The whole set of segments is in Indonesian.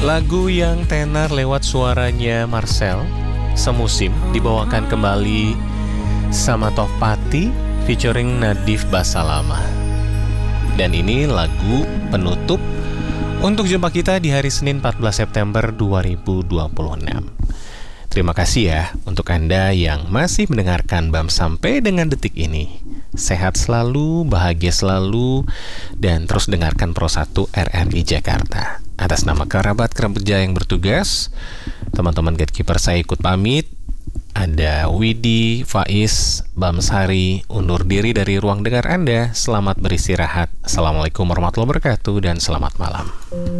Lagu yang tenar lewat suaranya Marcel, Semusim, dibawakan kembali sama Tohpati featuring Nadif Basalama. Dan ini lagu penutup untuk jumpa kita di hari Senin 14 September 2026. Terima kasih ya untuk Anda yang masih mendengarkan BAM sampai dengan detik ini. Sehat selalu, bahagia selalu, dan terus dengarkan Pro 1 RRI Jakarta. Atas nama kerabat kerja yang bertugas, teman-teman gatekeeper saya ikut pamit. Ada Widi, Faiz, Bamsari undur diri dari ruang dengar Anda. Selamat beristirahat. Assalamualaikum warahmatullahi wabarakatuh dan selamat malam.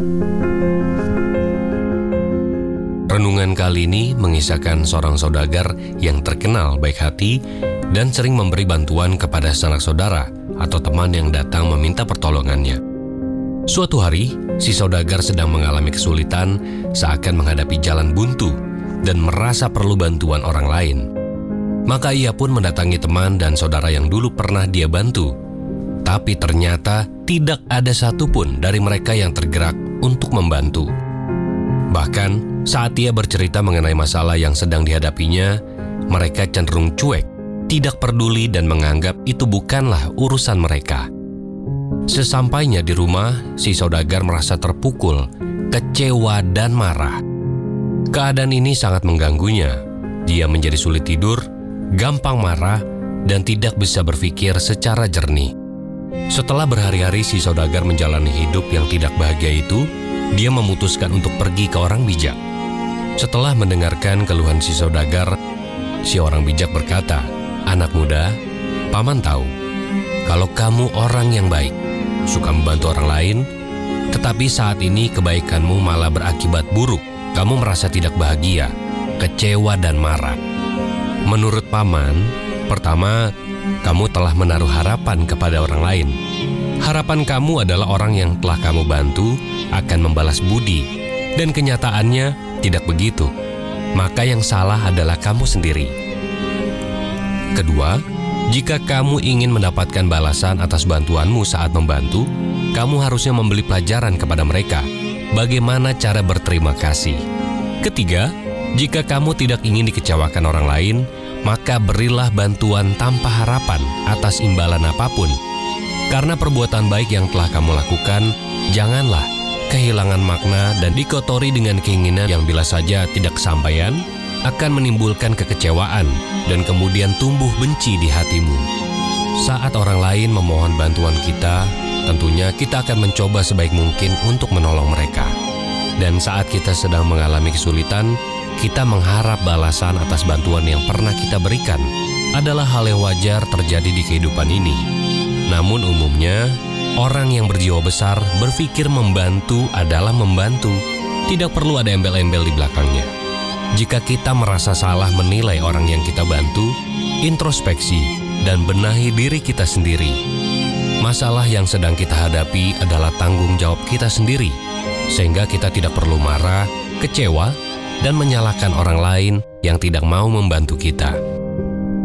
Renungan kali ini mengisahkan seorang saudagar yang terkenal baik hati dan sering memberi bantuan kepada sanak saudara atau teman yang datang meminta pertolongannya. Suatu hari, si saudagar sedang mengalami kesulitan seakan menghadapi jalan buntu dan merasa perlu bantuan orang lain. Maka ia pun mendatangi teman dan saudara yang dulu pernah dia bantu. Tapi ternyata tidak ada satupun dari mereka yang tergerak untuk membantu. Bahkan saat ia bercerita mengenai masalah yang sedang dihadapinya, mereka cenderung cuek, tidak peduli dan menganggap itu bukanlah urusan mereka. Sesampainya di rumah, si saudagar merasa terpukul, kecewa dan marah. Keadaan ini sangat mengganggunya. Dia menjadi sulit tidur, gampang marah, dan tidak bisa berpikir secara jernih. Setelah berhari-hari si saudagar menjalani hidup yang tidak bahagia itu, dia memutuskan untuk pergi ke orang bijak. Setelah mendengarkan keluhan si saudagar, si orang bijak berkata, "Anak muda, paman tahu kalau kamu orang yang baik, suka membantu orang lain, tetapi saat ini kebaikanmu malah berakibat buruk. Kamu merasa tidak bahagia, kecewa dan marah. Menurut paman, pertama, kamu telah menaruh harapan kepada orang lain. Harapan kamu adalah orang yang telah kamu bantu akan membalas budi, dan kenyataannya tidak begitu. Maka yang salah adalah kamu sendiri. Kedua, jika kamu ingin mendapatkan balasan atas bantuanmu saat membantu, kamu harusnya memberi pelajaran kepada mereka bagaimana cara berterima kasih. Ketiga, jika kamu tidak ingin dikecewakan orang lain, maka berilah bantuan tanpa harapan atas imbalan apapun. Karena perbuatan baik yang telah kamu lakukan, janganlah kehilangan makna dan dikotori dengan keinginan yang bila saja tidak kesampaian, akan menimbulkan kekecewaan dan kemudian tumbuh benci di hatimu. Saat orang lain memohon bantuan kita, tentunya kita akan mencoba sebaik mungkin untuk menolong mereka. Dan saat kita sedang mengalami kesulitan, kita mengharap balasan atas bantuan yang pernah kita berikan adalah hal yang wajar terjadi di kehidupan ini. Namun umumnya, orang yang berjiwa besar berpikir membantu adalah membantu. Tidak perlu ada embel-embel di belakangnya. Jika kita merasa salah menilai orang yang kita bantu, introspeksi dan benahi diri kita sendiri. Masalah yang sedang kita hadapi adalah tanggung jawab kita sendiri, sehingga kita tidak perlu marah, kecewa, dan menyalahkan orang lain yang tidak mau membantu kita.